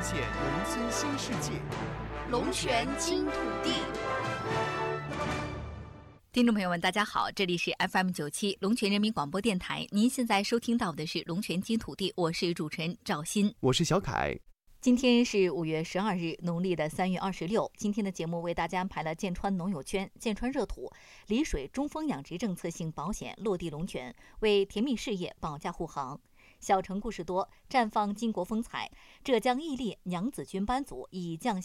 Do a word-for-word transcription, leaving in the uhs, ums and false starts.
现农村新世界。 龙泉金土地。 听众朋友们，大家好，这里是 F M 九七龙泉人民广播电台，您现在收听到的是龙泉金土地，我是主持人赵鑫， 我是小凯。 今天是五月十二日，农历的三月二十六。今天的节目为大家安排了建川农友圈、建川热土、丽水中风养殖政策性保险落地龙泉，为甜蜜事业保驾护航。小城故事多，绽放巾帼风采。浙江义烈娘子军班组以匠心